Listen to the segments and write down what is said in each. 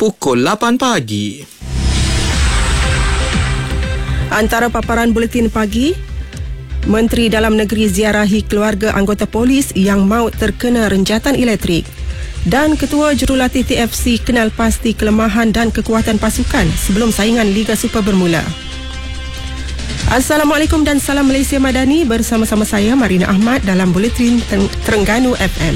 pukul 8 pagi. Antara paparan buletin pagi, Menteri Dalam Negeri ziarahi keluarga anggota polis yang maut terkena renjatan elektrik. Dan Ketua Jurulatih TFC kenal pasti kelemahan dan kekuatan pasukan sebelum saingan Liga Super bermula. Assalamualaikum dan salam Malaysia Madani, bersama-sama saya Marina Ahmad dalam Buletin Terengganu FM.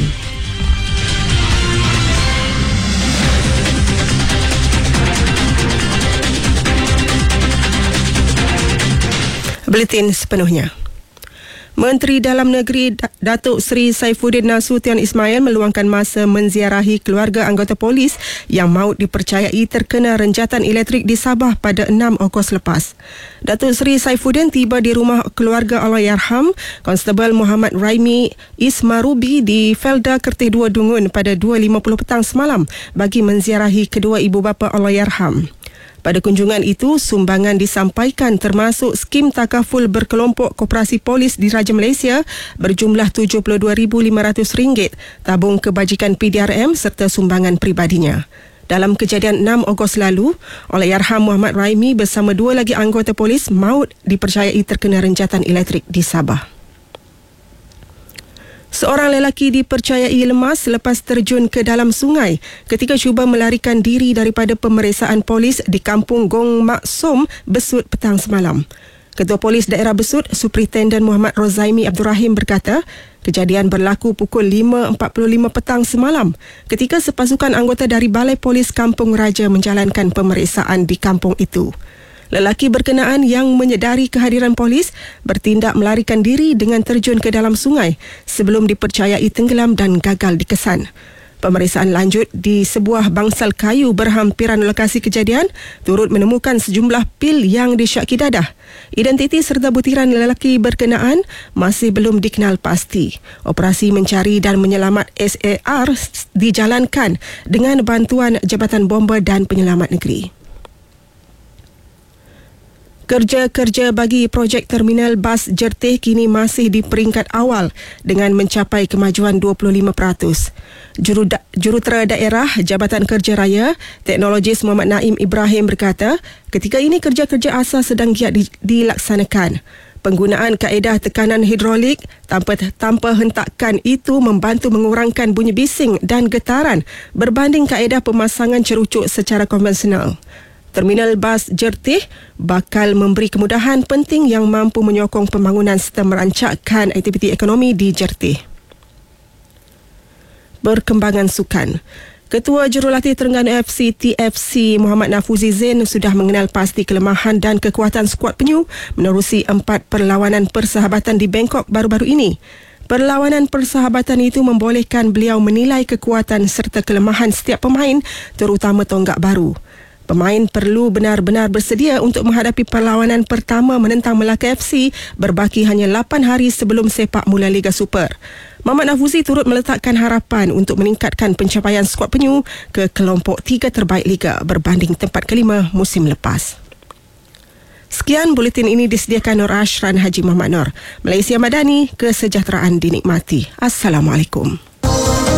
Buletin sepenuhnya. Menteri Dalam Negeri Datuk Seri Saifuddin Nasution Ismail meluangkan masa menziarahi keluarga anggota polis yang maut dipercayai terkena renjatan elektrik di Sabah pada 6 Ogos lepas. Datuk Seri Saifuddin tiba di rumah keluarga Allahyarham Konstabel Muhammad Raimi Ismarubi di Felda Kertih 2 Dungun pada 2.50 petang semalam bagi menziarahi kedua ibu bapa Allahyarham. Pada kunjungan itu, sumbangan disampaikan termasuk skim takaful berkelompok Koperasi Polis Diraja Malaysia berjumlah RM72,500, tabung kebajikan PDRM serta sumbangan pribadinya. Dalam kejadian 6 Ogos lalu, Allahyarham Muhammad Raimi bersama dua lagi anggota polis maut dipercayai terkena renjatan elektrik di Sabah. Seorang lelaki dipercayai lemas selepas terjun ke dalam sungai ketika cuba melarikan diri daripada pemeriksaan polis di Kampung Gong Maksum, Besut petang semalam. Ketua Polis Daerah Besut, Superintenden Muhammad Rozaimi Abdul Rahim berkata, kejadian berlaku pukul 5.45 petang semalam ketika sepasukan anggota dari Balai Polis Kampung Raja menjalankan pemeriksaan di kampung itu. Lelaki berkenaan yang menyedari kehadiran polis bertindak melarikan diri dengan terjun ke dalam sungai sebelum dipercayai tenggelam dan gagal dikesan. Pemeriksaan lanjut di sebuah bangsal kayu berhampiran lokasi kejadian turut menemukan sejumlah pil yang disyaki dadah. Identiti serta butiran lelaki berkenaan masih belum dikenal pasti. Operasi mencari dan menyelamat SAR dijalankan dengan bantuan Jabatan Bomba dan Penyelamat Negeri. Kerja-kerja bagi projek terminal bas Jertih kini masih di peringkat awal dengan mencapai kemajuan 25%. Jurutera Daerah Jabatan Kerja Raya, Teknologis Muhammad Naim Ibrahim berkata, ketika ini kerja-kerja asas sedang giat dilaksanakan. Penggunaan kaedah tekanan hidrolik tanpa hentakan itu membantu mengurangkan bunyi bising dan getaran berbanding kaedah pemasangan cerucuk secara konvensional. Terminal bas Jertih bakal memberi kemudahan penting yang mampu menyokong pembangunan serta merancakkan aktiviti ekonomi di Jertih. Berkembangan sukan. Ketua Jurulatih Terengganu FC TFC Muhammad Nafuzi Zain sudah mengenal pasti kelemahan dan kekuatan skuad penyu menerusi 4 perlawanan persahabatan di Bangkok baru-baru ini. Perlawanan persahabatan itu membolehkan beliau menilai kekuatan serta kelemahan setiap pemain, terutama tonggak baru. Pemain perlu benar-benar bersedia untuk menghadapi perlawanan pertama menentang Melaka FC berbaki hanya 8 hari sebelum sepak mula Liga Super. Muhammad Nafuzi turut meletakkan harapan untuk meningkatkan pencapaian skuad penyu ke kelompok 3 terbaik Liga berbanding tempat kelima musim lepas. Sekian buletin ini disediakan Nur Ashran Haji Muhammad Nur. Malaysia Madani, kesejahteraan dinikmati. Assalamualaikum.